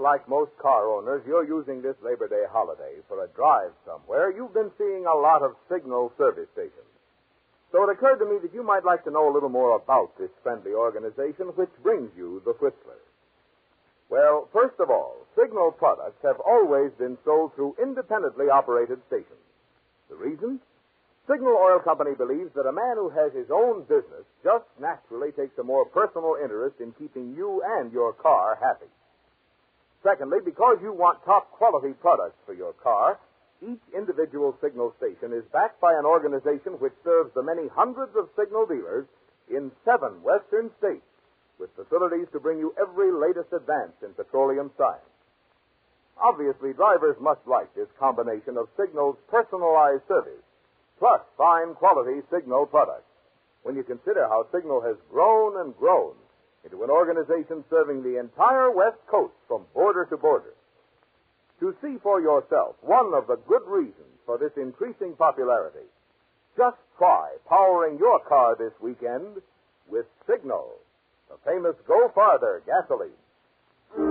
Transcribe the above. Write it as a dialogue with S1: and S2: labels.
S1: like most car owners, you're using this Labor Day holiday for a drive somewhere, you've been seeing a lot of Signal service stations. So it occurred to me that you might like to know a little more about this friendly organization which brings you the Whistler. Well, first of all, Signal products have always been sold through independently operated stations. The reason? Signal Oil Company believes that a man who has his own business just naturally takes a more personal interest in keeping you and your car happy. Secondly, because you want top-quality products for your car, each individual Signal station is backed by an organization which serves the many hundreds of Signal dealers in 7 western states, with facilities to bring you every latest advance in petroleum science. Obviously, drivers must like this combination of Signal's personalized service, plus fine quality Signal products, when you consider how Signal has grown and grown into an organization serving the entire West Coast from border to border. To see for yourself one of the good reasons for this increasing popularity, just try powering your car this weekend with Signal, the famous Go Farther gasoline.